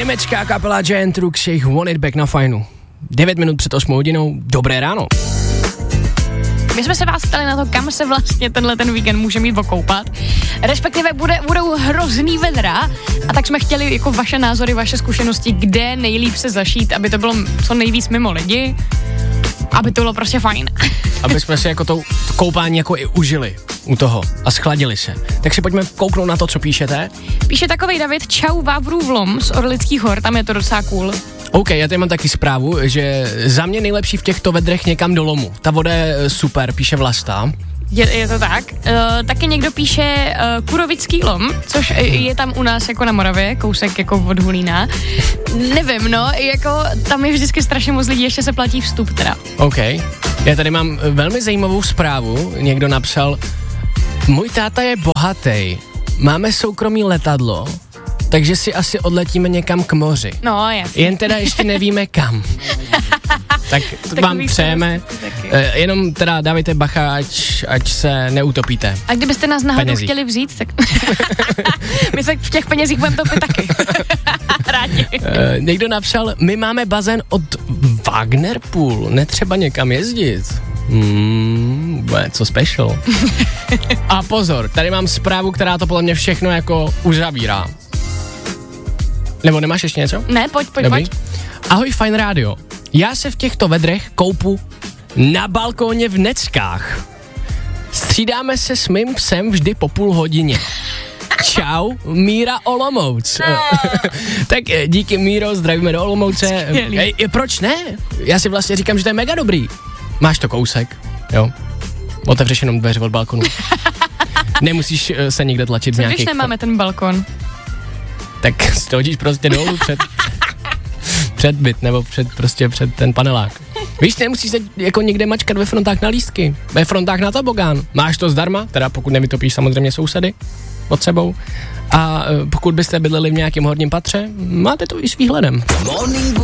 Německá kapela Giant Rooks, jejich Want It Back na Fajnu. 9 minut před 8 hodinou, dobré ráno. My jsme se vás ptali na to, kam se vlastně ten víkend může mít okoupat. Respektive budou hrozný vedra a tak jsme chtěli jako vaše názory, vaše zkušenosti, kde nejlíp se zašít, aby to bylo co nejvíc mimo lidi, aby to bylo prostě fajn. Aby jsme si jako to koupání jako i užili u toho a schladili se. Tak si pojďme kouknout na to, co píšete. Píše takovej David, čau Vavrův Lom z Orlických hor, tam je to docela cool. OK, já tady mám taky zprávu, že za mě nejlepší v těchto vedrech někam do lomu. Ta voda je super, píše Vlasta. Je to tak. Taky někdo píše Kurovický Lom, což je tam u nás jako na Moravě, kousek jako od Hulína. Nevím, no, jako tam je vždycky strašně moc lidí, ještě se platí vstup teda. OK, já tady mám velmi zajímavou zprávu, někdo napsal, můj táta je bohatý, máme soukromý letadlo, takže si asi odletíme někam k moři. No, jasně. Jen teda ještě nevíme kam. Tak vám přejeme, jenom teda dávejte bacha, ať se neutopíte. A kdybyste nás náhodou chtěli vzít, tak my se v těch penězích budeme topit taky. Rádi. Někdo napsal, my máme bazén od Wagner Pool, netřeba někam jezdit. Bude co special. A pozor, tady mám zprávu, která to podle mě všechno jako uzavírá. Nebo nemáš ještě něco? Ne, pojď. Ahoj, Fajn rádio. Já se v těchto vedrech koupu na balkóně v Neckách. Střídáme se s mým psem vždy po půl hodině. Čau, Míra Olomouc. No. Tak díky, Míro, zdravíme do Olomouce. Proč ne? Já si vlastně říkám, že to je mega dobrý. Máš to kousek, jo. Otevřeš jenom dveře od balkonu. Nemusíš se nikde tlačit v nějakých... Když nemáme ten balkon. Tak si to hodíš prostě dolů před byt, nebo před ten panelák. Víš, nemusíš se jako někde mačkat ve frontách na lístky, ve frontách na tobogán. Máš to zdarma, teda pokud nevytopíš samozřejmě sousedy pod sebou. A pokud byste bydleli v nějakém horním patře, máte to i s výhledem.